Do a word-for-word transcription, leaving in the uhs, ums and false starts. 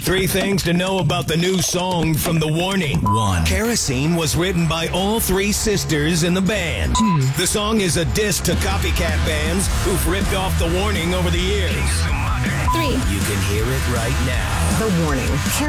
Three things to know about the new song from The Warning. One, Kerosene was written by all three sisters in the band. Two, the song is a diss to copycat bands who've ripped off The Warning over the years. Three, you can hear it right now. The Warning.